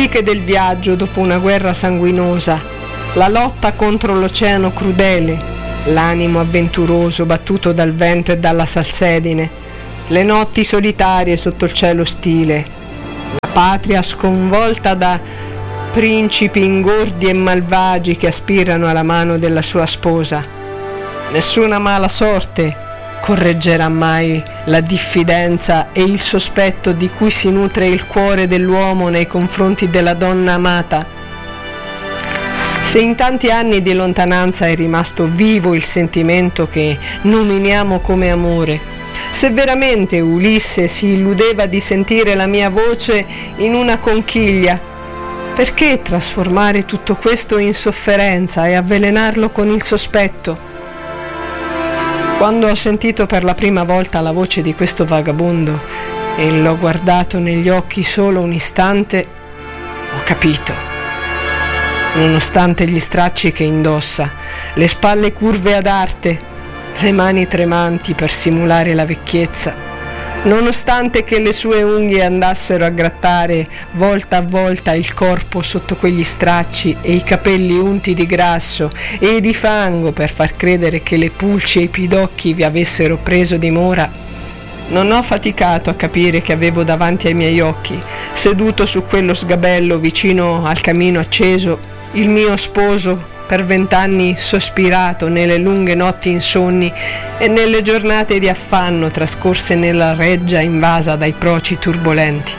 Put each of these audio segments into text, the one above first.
fatiche del viaggio dopo una guerra sanguinosa, la lotta contro l'oceano crudele, l'animo avventuroso battuto dal vento e dalla salsedine, le notti solitarie sotto il cielo ostile, la patria sconvolta da principi ingordi e malvagi che aspirano alla mano della sua sposa. Nessuna mala sorte correggerà mai la diffidenza e il sospetto di cui si nutre il cuore dell'uomo nei confronti della donna amata. Se in tanti anni di lontananza è rimasto vivo il sentimento che nominiamo come amore, se veramente Ulisse si illudeva di sentire la mia voce in una conchiglia, perché trasformare tutto questo in sofferenza e avvelenarlo con il sospetto? Quando ho sentito per la prima volta la voce di questo vagabondo e l'ho guardato negli occhi solo un istante, ho capito. Nonostante gli stracci che indossa, le spalle curve ad arte, le mani tremanti per simulare la vecchiezza, nonostante che le sue unghie andassero a grattare volta a volta il corpo sotto quegli stracci e i capelli unti di grasso e di fango per far credere che le pulci e i pidocchi vi avessero preso dimora, non ho faticato a capire che avevo davanti ai miei occhi, seduto su quello sgabello vicino al camino acceso, il mio sposo per 20 anni sospirato nelle lunghe notti insonni e nelle giornate di affanno trascorse nella reggia invasa dai proci turbolenti.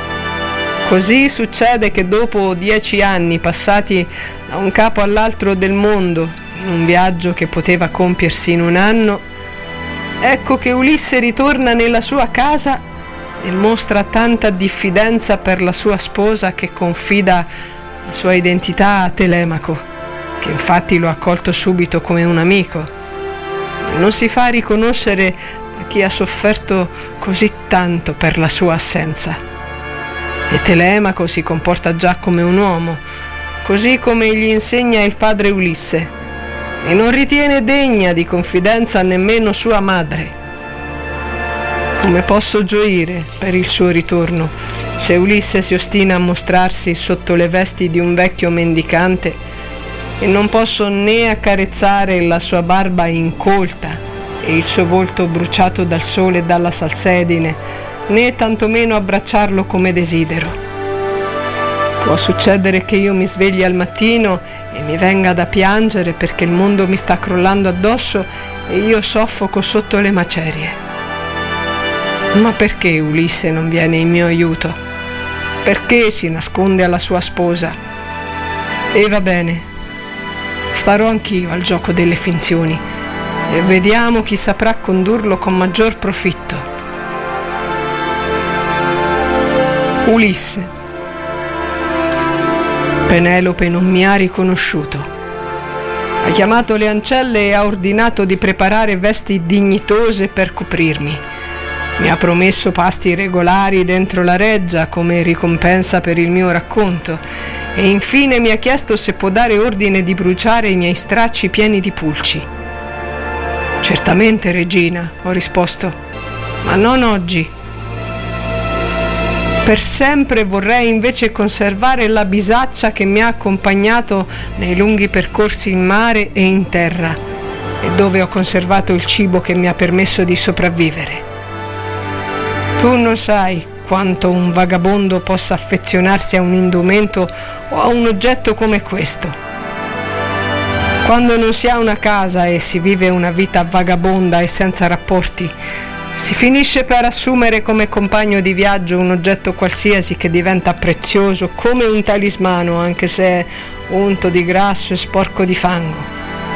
Così succede che dopo 10 anni passati da un capo all'altro del mondo, in un viaggio che poteva compiersi in un anno, ecco che Ulisse ritorna nella sua casa e mostra tanta diffidenza per la sua sposa che confida la sua identità a Telemaco, che infatti lo ha accolto subito come un amico, e non si fa riconoscere da chi ha sofferto così tanto per la sua assenza. E Telemaco si comporta già come un uomo, così come gli insegna il padre Ulisse, e non ritiene degna di confidenza nemmeno sua madre. Come posso gioire per il suo ritorno se Ulisse si ostina a mostrarsi sotto le vesti di un vecchio mendicante e non posso né accarezzare la sua barba incolta e il suo volto bruciato dal sole e dalla salsedine, né tantomeno abbracciarlo come desidero. Può succedere che io mi svegli al mattino e mi venga da piangere perché il mondo mi sta crollando addosso e io soffoco sotto le macerie. Ma perché Ulisse non viene in mio aiuto? Perché si nasconde alla sua sposa? E va bene, starò anch'io al gioco delle finzioni e vediamo chi saprà condurlo con maggior profitto. Ulisse. Penelope non mi ha riconosciuto. Ha chiamato le ancelle e ha ordinato di preparare vesti dignitose per coprirmi. Mi ha promesso pasti regolari dentro la reggia come ricompensa per il mio racconto e infine mi ha chiesto se può dare ordine di bruciare i miei stracci pieni di pulci. Certamente, regina, ho risposto, ma non oggi. Per sempre vorrei invece conservare la bisaccia che mi ha accompagnato nei lunghi percorsi in mare e in terra e dove ho conservato il cibo che mi ha permesso di sopravvivere. Tu non sai quanto un vagabondo possa affezionarsi a un indumento o a un oggetto come questo. Quando non si ha una casa e si vive una vita vagabonda e senza rapporti, si finisce per assumere come compagno di viaggio un oggetto qualsiasi che diventa prezioso come un talismano, anche se è unto di grasso e sporco di fango.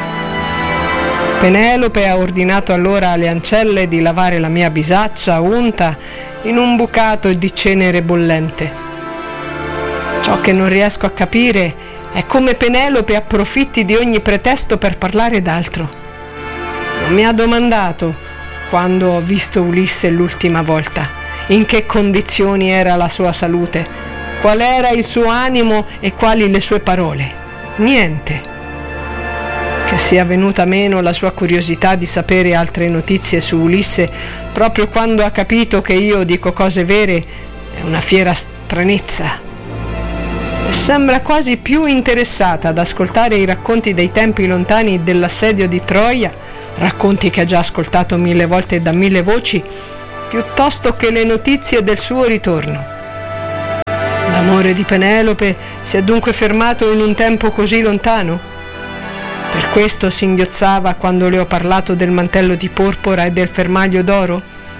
Penelope ha ordinato allora alle ancelle di lavare la mia bisaccia unta in un bucato di cenere bollente. Ciò che non riesco a capire è come Penelope approfitti di ogni pretesto per parlare d'altro. Non mi ha domandato, quando ho visto Ulisse l'ultima volta, in che condizioni era la sua salute, qual era il suo animo e quali le sue parole. Niente. Che sia venuta meno la sua curiosità di sapere altre notizie su Ulisse proprio quando ha capito che io dico cose vere è una fiera stranezza. Sembra quasi più interessata ad ascoltare i racconti dei tempi lontani dell'assedio di Troia, racconti che ha già ascoltato 1000 volte da 1000 voci, piuttosto che le notizie del suo ritorno. L'amore di Penelope si è dunque fermato in un tempo così lontano? Per questo singhiozzava quando le ho parlato del mantello di porpora e del fermaglio d'oro?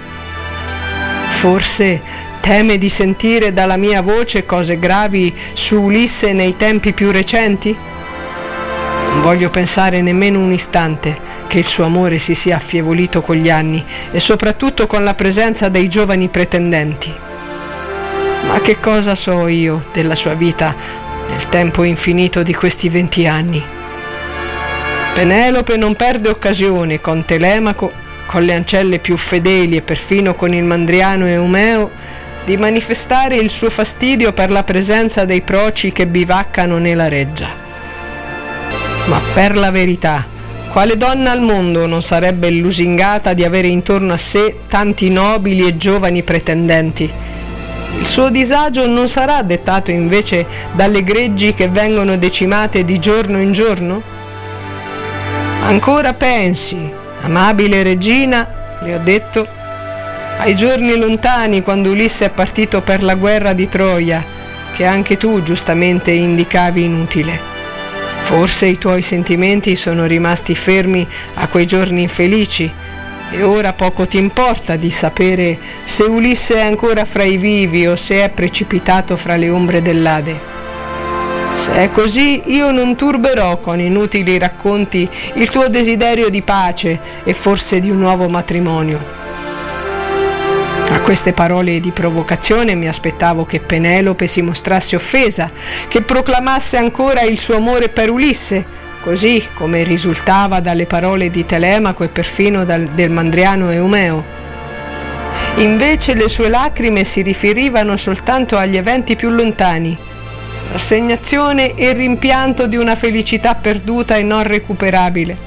Forse teme di sentire dalla mia voce cose gravi su Ulisse nei tempi più recenti? Non voglio pensare nemmeno un istante che il suo amore si sia affievolito con gli anni e soprattutto con la presenza dei giovani pretendenti. Ma che cosa so io della sua vita nel tempo infinito di questi 20 anni? Penelope non perde occasione con Telemaco, con le ancelle più fedeli e perfino con il Mandriano Eumeo di manifestare il suo fastidio per la presenza dei proci che bivaccano nella reggia. Ma per la verità, quale donna al mondo non sarebbe lusingata di avere intorno a sé tanti nobili e giovani pretendenti? Il suo disagio non sarà dettato invece dalle greggi che vengono decimate di giorno in giorno? Ancora pensi, amabile regina, le ho detto, ai giorni lontani quando Ulisse è partito per la guerra di Troia, che anche tu giustamente indicavi inutile. Forse i tuoi sentimenti sono rimasti fermi a quei giorni infelici e ora poco ti importa di sapere se Ulisse è ancora fra i vivi o se è precipitato fra le ombre dell'Ade. Se è così, io non turberò con inutili racconti il tuo desiderio di pace e forse di un nuovo matrimonio. A queste parole di provocazione mi aspettavo che Penelope si mostrasse offesa, che proclamasse ancora il suo amore per Ulisse, così come risultava dalle parole di Telemaco e perfino del Mandriano Eumeo. Invece le sue lacrime si riferivano soltanto agli eventi più lontani, rassegnazione e rimpianto di una felicità perduta e non recuperabile.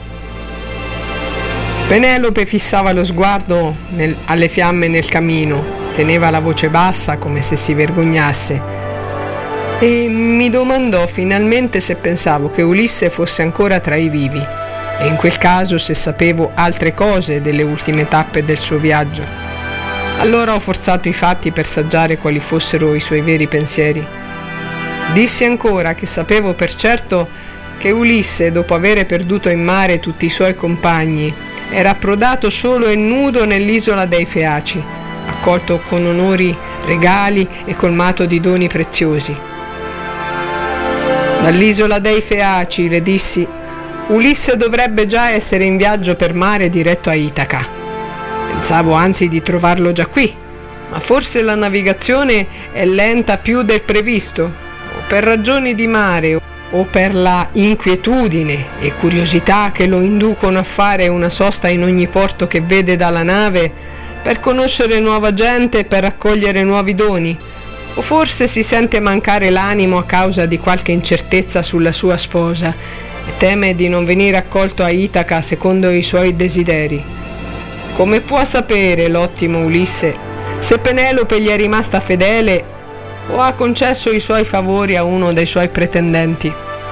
Penelope fissava lo sguardo alle fiamme nel camino, teneva la voce bassa come se si vergognasse e mi domandò finalmente se pensavo che Ulisse fosse ancora tra i vivi e in quel caso se sapevo altre cose delle ultime tappe del suo viaggio. Allora ho forzato i fatti per saggiare quali fossero i suoi veri pensieri. Dissi ancora che sapevo per certo che Ulisse, dopo avere perduto in mare tutti i suoi compagni, era approdato solo e nudo nell'isola dei Feaci, accolto con onori, regali e colmato di doni preziosi. Dall'isola dei Feaci, le dissi, Ulisse dovrebbe già essere in viaggio per mare diretto a Itaca. Pensavo anzi di trovarlo già qui, ma forse la navigazione è lenta più del previsto, o per ragioni di mare o per la inquietudine e curiosità che lo inducono a fare una sosta in ogni porto che vede dalla nave per conoscere nuova gente e per raccogliere nuovi doni, o forse si sente mancare l'animo a causa di qualche incertezza sulla sua sposa e teme di non venire accolto a Itaca secondo i suoi desideri. Come può sapere l'ottimo Ulisse se Penelope gli è rimasta fedele o ha concesso i suoi favori a uno dei suoi pretendenti?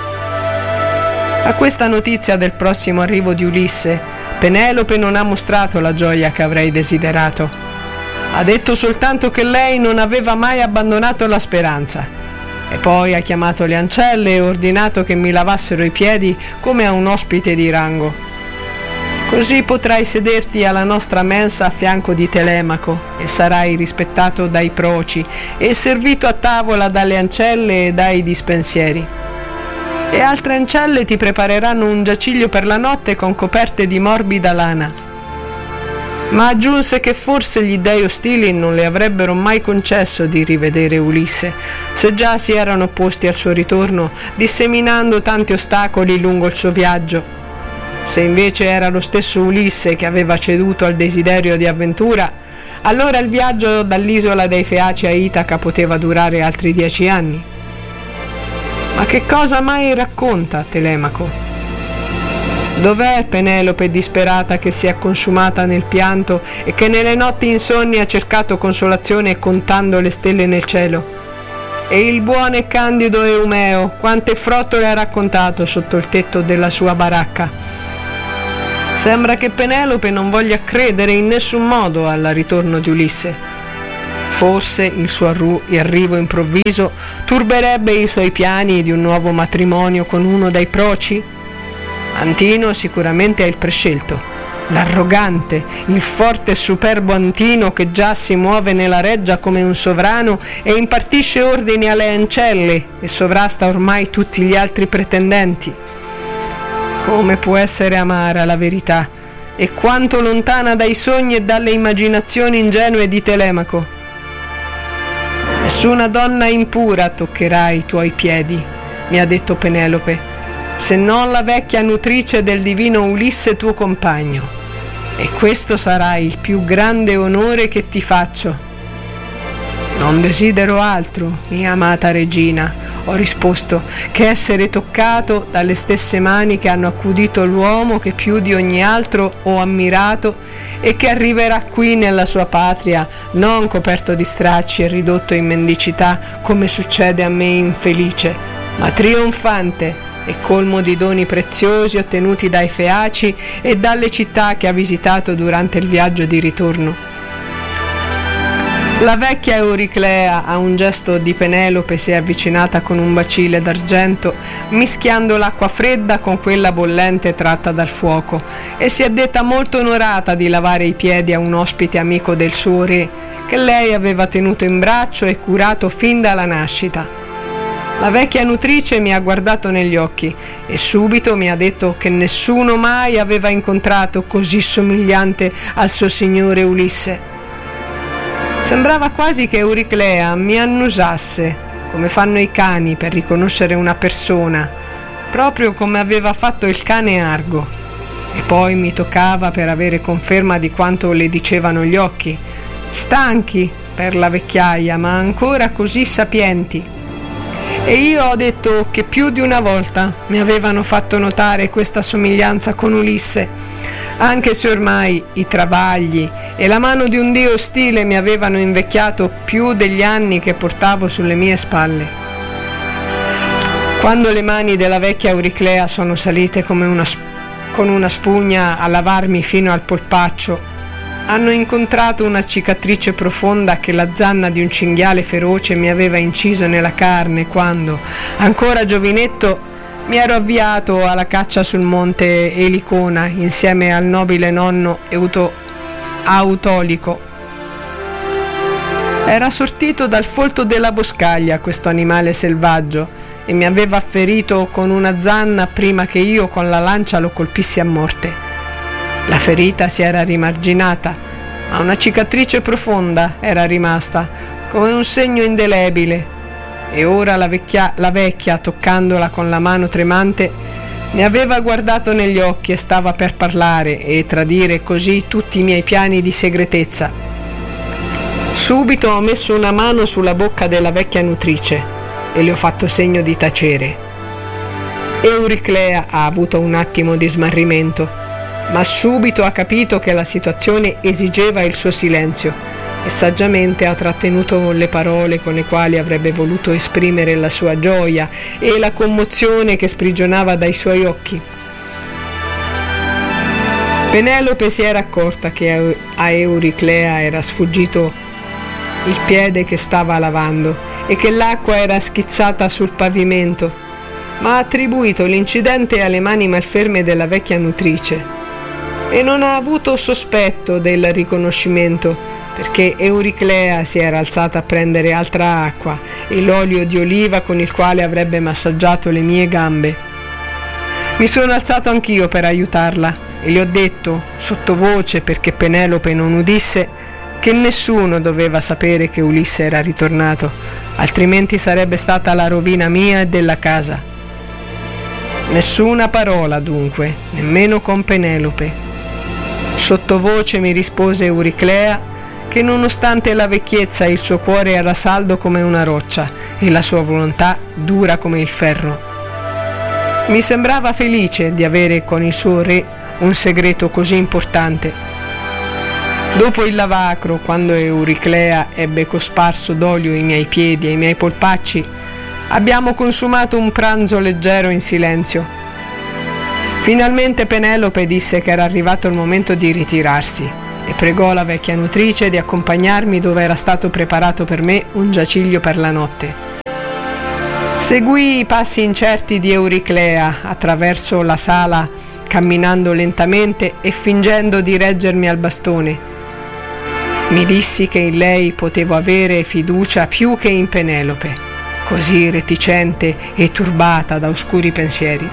A questa notizia del prossimo arrivo di Ulisse, Penelope non ha mostrato la gioia che avrei desiderato. Ha detto soltanto che lei non aveva mai abbandonato la speranza e poi ha chiamato le ancelle e ordinato che mi lavassero i piedi come a un ospite di rango. Così potrai sederti alla nostra mensa a fianco di Telemaco e sarai rispettato dai proci e servito a tavola dalle ancelle e dai dispensieri. E altre ancelle ti prepareranno un giaciglio per la notte con coperte di morbida lana. Ma aggiunse che forse gli dei ostili non le avrebbero mai concesso di rivedere Ulisse, se già si erano opposti al suo ritorno, disseminando tanti ostacoli lungo il suo viaggio. Se invece era lo stesso Ulisse che aveva ceduto al desiderio di avventura, allora il viaggio dall'isola dei Feaci a Itaca poteva durare altri 10 anni. Ma che cosa mai racconta Telemaco? Dov'è Penelope disperata che si è consumata nel pianto e che nelle notti insonni ha cercato consolazione contando le stelle nel cielo? E il buono e candido Eumeo, quante frottole ha raccontato sotto il tetto della sua baracca. Sembra che Penelope non voglia credere in nessun modo al ritorno di Ulisse. Forse il suo arrivo improvviso turberebbe i suoi piani di un nuovo matrimonio con uno dei proci? Antino sicuramente è il prescelto. L'arrogante, il forte e superbo Antino che già si muove nella reggia come un sovrano e impartisce ordini alle ancelle e sovrasta ormai tutti gli altri pretendenti. Come può essere amara la verità e quanto lontana dai sogni e dalle immaginazioni ingenue di Telemaco. Nessuna donna impura toccherà i tuoi piedi, mi ha detto Penelope, se non la vecchia nutrice del divino Ulisse tuo compagno, e questo sarà il più grande onore che ti faccio. Non desidero altro, mia amata regina, ho risposto, che essere toccato dalle stesse mani che hanno accudito l'uomo che più di ogni altro ho ammirato e che arriverà qui nella sua patria non coperto di stracci e ridotto in mendicità come succede a me infelice, ma trionfante e colmo di doni preziosi ottenuti dai Feaci e dalle città che ha visitato durante il viaggio di ritorno. La vecchia Euriclea a un gesto di Penelope si è avvicinata con un bacile d'argento, mischiando l'acqua fredda con quella bollente tratta dal fuoco, e si è detta molto onorata di lavare i piedi a un ospite amico del suo re, che lei aveva tenuto in braccio e curato fin dalla nascita. La vecchia nutrice mi ha guardato negli occhi e subito mi ha detto che nessuno mai aveva incontrato così somigliante al suo signore Ulisse. Sembrava quasi che Euriclea mi annusasse, come fanno i cani per riconoscere una persona, proprio come aveva fatto il cane Argo. E poi mi toccava per avere conferma di quanto le dicevano gli occhi, stanchi per la vecchiaia, ma ancora così sapienti. E io ho detto che più di una volta mi avevano fatto notare questa somiglianza con Ulisse, anche se ormai i travagli e la mano di un dio ostile mi avevano invecchiato più degli anni che portavo sulle mie spalle. Quando le mani della vecchia Euriclea sono salite come con una spugna a lavarmi fino al polpaccio, hanno incontrato una cicatrice profonda che la zanna di un cinghiale feroce mi aveva inciso nella carne quando, ancora giovinetto, mi ero avviato alla caccia sul monte Elicona insieme al nobile nonno Autolico. Era sortito dal folto della boscaglia questo animale selvaggio e mi aveva ferito con una zanna prima che io con la lancia lo colpissi a morte. La ferita si era rimarginata, ma una cicatrice profonda era rimasta, come un segno indelebile. E ora la vecchia, toccandola con la mano tremante, mi aveva guardato negli occhi e stava per parlare e tradire così tutti i miei piani di segretezza. Subito ho messo una mano sulla bocca della vecchia nutrice e le ho fatto segno di tacere. Euriclea ha avuto un attimo di smarrimento, ma subito ha capito che la situazione esigeva il suo silenzio e saggiamente ha trattenuto le parole con le quali avrebbe voluto esprimere la sua gioia e la commozione che sprigionava dai suoi occhi. Penelope si era accorta che a Euriclea era sfuggito il piede che stava lavando e che l'acqua era schizzata sul pavimento, ma ha attribuito l'incidente alle mani malferme della vecchia nutrice e non ha avuto sospetto del riconoscimento, perché Euriclea si era alzata a prendere altra acqua e l'olio di oliva con il quale avrebbe massaggiato le mie gambe. Mi sono alzato anch'io per aiutarla e le ho detto, sottovoce perché Penelope non udisse, che nessuno doveva sapere che Ulisse era ritornato, altrimenti sarebbe stata la rovina mia e della casa. Nessuna parola dunque, nemmeno con Penelope. Sottovoce mi rispose Euriclea che nonostante la vecchiezza il suo cuore era saldo come una roccia e la sua volontà dura come il ferro. Mi sembrava felice di avere con il suo re un segreto così importante. Dopo il lavacro, quando Euriclea ebbe cosparso d'olio i miei piedi e i miei polpacci, abbiamo consumato un pranzo leggero in silenzio. Finalmente Penelope disse che era arrivato il momento di ritirarsi e pregò la vecchia nutrice di accompagnarmi dove era stato preparato per me un giaciglio per la notte. Seguii i passi incerti di Euriclea attraverso la sala, camminando lentamente e fingendo di reggermi al bastone. Mi dissi che in lei potevo avere fiducia più che in Penelope, così reticente e turbata da oscuri pensieri.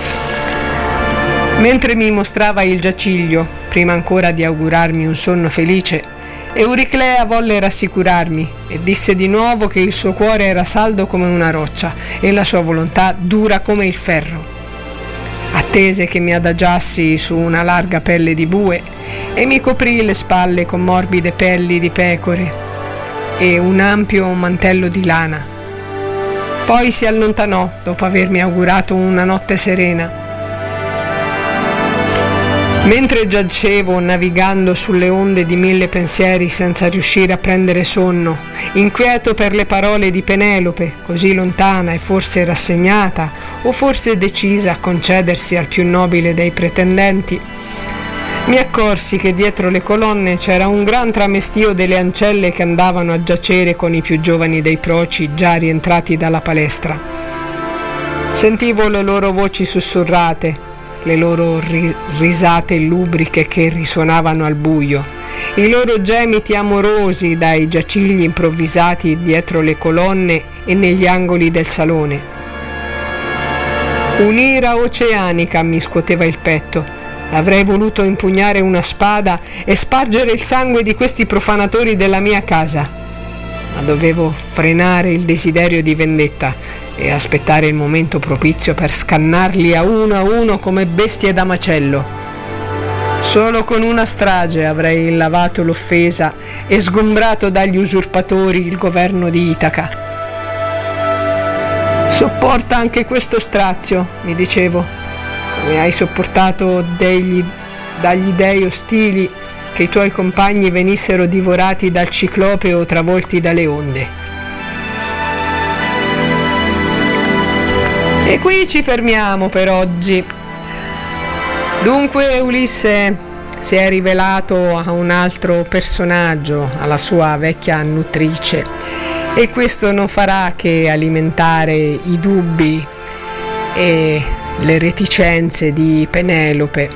Mentre mi mostrava il giaciglio, prima ancora di augurarmi un sonno felice, Euriclea volle rassicurarmi e disse di nuovo che il suo cuore era saldo come una roccia e la sua volontà dura come il ferro. Attese che mi adagiassi su una larga pelle di bue e mi coprì le spalle con morbide pelli di pecore e un ampio mantello di lana. Poi si allontanò dopo avermi augurato una notte serena. Mentre giacevo navigando sulle onde di mille pensieri senza riuscire a prendere sonno, inquieto per le parole di Penelope, così lontana e forse rassegnata, o forse decisa a concedersi al più nobile dei pretendenti, mi accorsi che dietro le colonne c'era un gran tramestio delle ancelle che andavano a giacere con i più giovani dei proci già rientrati dalla palestra. Sentivo le loro voci sussurrate, le loro risate lubriche che risuonavano al buio, i loro gemiti amorosi dai giacigli improvvisati dietro le colonne e negli angoli del salone. Un'ira oceanica mi scuoteva il petto. Avrei voluto impugnare una spada e spargere il sangue di questi profanatori della mia casa, ma dovevo frenare il desiderio di vendetta e aspettare il momento propizio per scannarli a uno come bestie da macello. Solo con una strage avrei lavato l'offesa e sgombrato dagli usurpatori il governo di Itaca. Sopporta anche questo strazio, mi dicevo, come hai sopportato dagli dei ostili che i tuoi compagni venissero divorati dal ciclope o travolti dalle onde. E qui ci fermiamo per oggi. Dunque Ulisse si è rivelato a un altro personaggio, alla sua vecchia nutrice, e questo non farà che alimentare i dubbi e le reticenze di Penelope.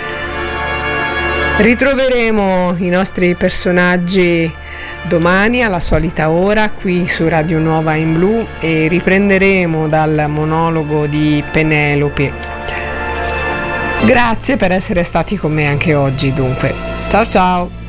Ritroveremo i nostri personaggi domani alla solita ora qui su Radio Nuova in Blu e riprenderemo dal monologo di Penelope. Grazie per essere stati con me anche oggi, dunque. Ciao ciao!